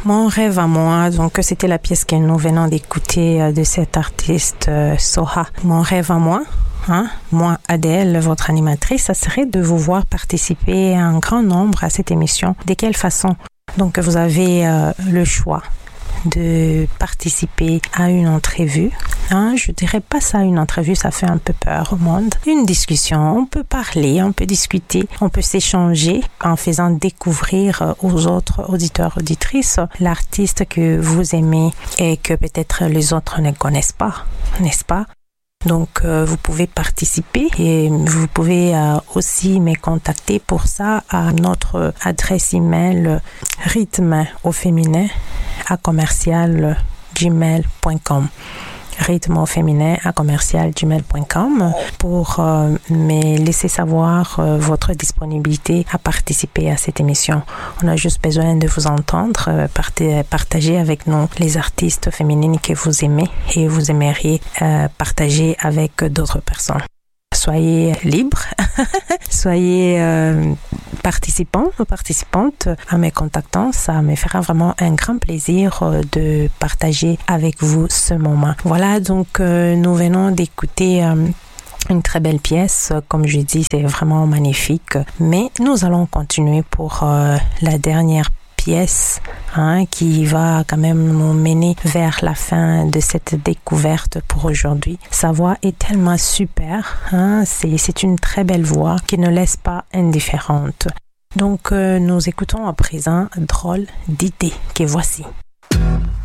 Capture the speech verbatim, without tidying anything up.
Mon rêve à moi, donc c'était la pièce que nous venons d'écouter de cet artiste euh, Soha. Mon rêve à moi, hein, moi Adèle, votre animatrice, ça serait de vous voir participer à un grand nombre à cette émission. De quelle façon? Donc vous avez euh, le choix de participer à une entrevue. Hein, je dirais pas ça, une entrevue, ça fait un peu peur au monde. Une discussion, on peut parler, on peut discuter, on peut s'échanger en faisant découvrir aux autres auditeurs, auditrices, l'artiste que vous aimez et que peut-être les autres ne connaissent pas, n'est-ce pas? Donc, euh, vous pouvez participer et vous pouvez euh, aussi me contacter pour ça à notre adresse email rythme au féminin à commercial gmail point com. rythme au féminin à commercial gmail point com pour euh, me laisser savoir euh, votre disponibilité à participer à cette émission. On a juste besoin de vous entendre, euh, part- partager avec nous les artistes féminines que vous aimez et vous aimeriez euh, partager avec d'autres personnes. Soyez libres, soyez euh, participants ou participantes à mes contactants. Ça me fera vraiment un grand plaisir euh, de partager avec vous ce moment. Voilà, donc euh, nous venons d'écouter euh, une très belle pièce. Comme je dis, c'est vraiment magnifique. Mais nous allons continuer pour euh, la dernière pièce hein, qui va quand même nous mener vers la fin de cette découverte pour aujourd'hui. Sa voix est tellement super, hein, c'est, c'est une très belle voix qui ne laisse pas indifférente. Donc euh, nous écoutons à présent Drôle d'idée que voici.